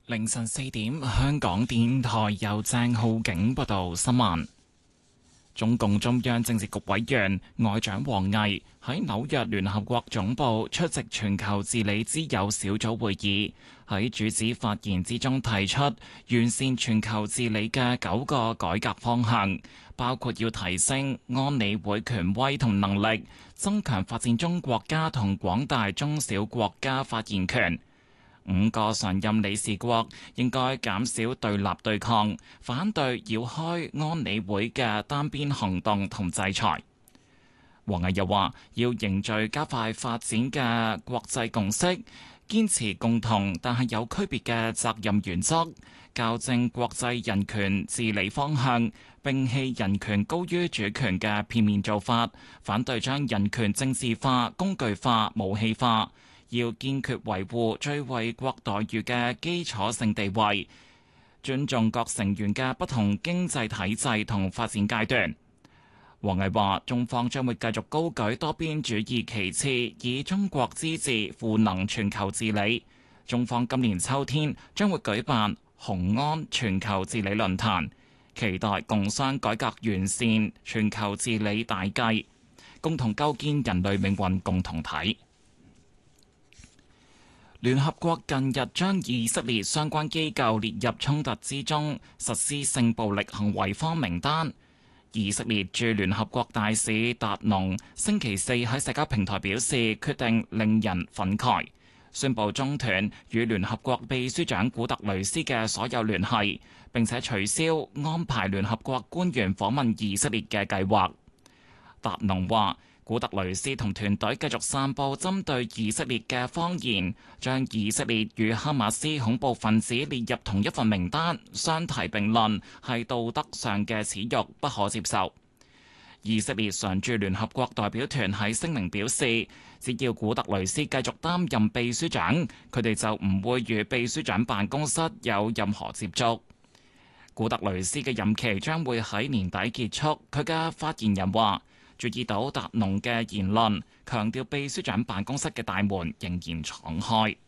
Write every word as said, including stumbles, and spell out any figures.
凌晨四點，香港電台由鄭浩景報道新聞。中共中央政治局委員外長王毅喺紐約聯合國總部出席全球治理之友小組會議，喺主旨發言之中提出完善全球治理嘅九個改革方向，包括要提升安理會權威同能力，增強發展中國家同廣大中小國家發言權。五個常任理事國應該減少對立對抗，反對繞開安理會嘅單邊行動同制裁。王毅又話，要凝聚加快發展嘅國際共識，堅持共同但係有區別嘅責任原則，校正國際人權治理方向，摒棄人權高於主權嘅片面做法，反對將人權政治化、工具化、武器化。要堅決維護最惠國待遇嘅基礎性地位，尊重各成員嘅不同經濟體制同發展階段。王毅話：中方將會繼續高舉多邊主義旗幟，以中國之治賦能全球治理。中方今年秋天將會舉辦雄安全球治理論壇，期待共商改革完善全球治理大計，共同構建人類命運共同體。聯合國近日將以色列相關機構列入衝突之中實施性暴力行為方名單。以色列駐聯合國大使達農星期四喺社交平台表示，決定令人憤慨，宣布中斷與聯合國秘書長古特雷斯嘅所有聯繫，並且取消安排聯合國官員訪問以色列嘅計劃。達農話：古特雷斯同團隊繼續散佈針對以色列嘅謊言，將以色列與哈馬斯恐怖分子列入同一份名單，相提並論，係道德上嘅恥辱，不可接受。以色列常駐聯合國代表團喺聲明表示，只要古特雷斯繼續擔任秘書長，佢哋就唔會與秘書長辦公室有任何接觸。古特雷斯嘅任期將會喺年底結束。佢嘅發言人話：注意到達農嘅言論，強調秘書長辦公室嘅大門仍然敞開。